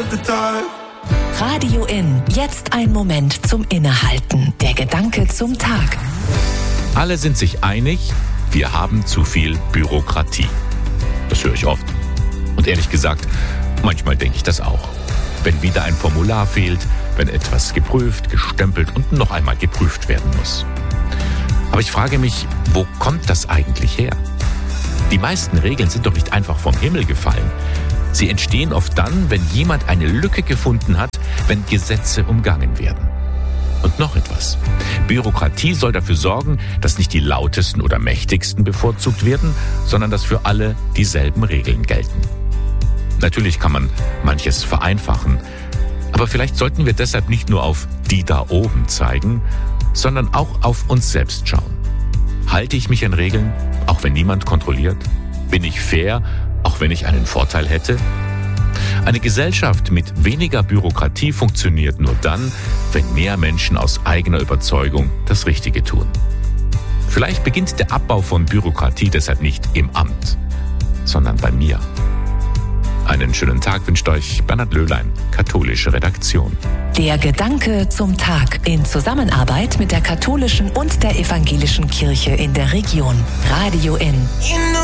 at the time. Radio In, jetzt ein Moment zum Innehalten. Der Gedanke zum Tag. Alle sind sich einig, wir haben zu viel Bürokratie. Das höre ich oft. Und ehrlich gesagt, manchmal denke ich das auch. Wenn wieder ein Formular fehlt, wenn etwas geprüft, gestempelt und noch einmal geprüft werden muss. Aber ich frage mich, wo kommt das eigentlich her? Die meisten Regeln sind doch nicht einfach vom Himmel gefallen. Sie entstehen oft dann, wenn jemand eine Lücke gefunden hat, wenn Gesetze umgangen werden. Und noch etwas. Bürokratie soll dafür sorgen, dass nicht die Lautesten oder Mächtigsten bevorzugt werden, sondern dass für alle dieselben Regeln gelten. Natürlich kann man manches vereinfachen, aber vielleicht sollten wir deshalb nicht nur auf die da oben zeigen, sondern auch auf uns selbst schauen. Halte ich mich an Regeln, auch wenn niemand kontrolliert? Bin ich fair, auch wenn ich einen Vorteil hätte? Eine Gesellschaft mit weniger Bürokratie funktioniert nur dann, wenn mehr Menschen aus eigener Überzeugung das Richtige tun. Vielleicht beginnt der Abbau von Bürokratie deshalb nicht im Amt, sondern bei mir. Einen schönen Tag wünscht euch Bernhard Löhlein, katholische Redaktion. Der Gedanke zum Tag in Zusammenarbeit mit der katholischen und der evangelischen Kirche in der Region. Radio In.